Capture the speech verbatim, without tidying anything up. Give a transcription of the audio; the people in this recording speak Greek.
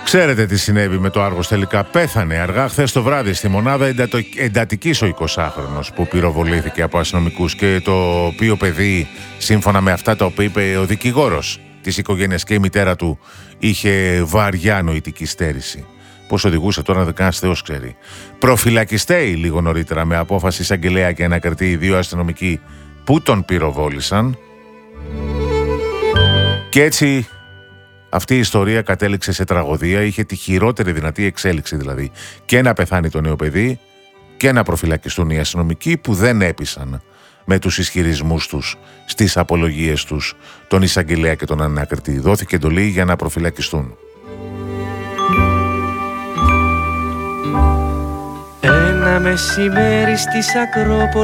Ξέρετε τι συνέβη με το Άργος τελικά? Πέθανε αργά χθες το βράδυ στη μονάδα εντατικής ο εικοσάχρονος που πυροβολήθηκε από αστυνομικούς, και το οποίο παιδί, σύμφωνα με αυτά τα οποία είπε ο δικηγόρος της οικογένειας και η μητέρα του, είχε βαριά νοητική στέρηση. Πώς οδηγούσε τώρα, δεκάς Θεός ξέρει. Προφυλακιστέοι λίγο νωρίτερα, με απόφαση εισαγγελέα και ανακριτή, οι δύο αστυνομικοί που τον πυροβόλησαν. Και έτσι αυτή η ιστορία κατέληξε σε τραγωδία. Είχε τη χειρότερη δυνατή εξέλιξη, δηλαδή. Και να πεθάνει το νέο παιδί και να προφυλακιστούν οι αστυνομικοί που δεν έπεισαν με τους ισχυρισμούς τους στις απολογίες τους τον εισαγγελέα και τον ανακριτή. Δόθηκε εντολή για να προφυλακιστούν. Ένα μεσημέρι στις Ακρόπολη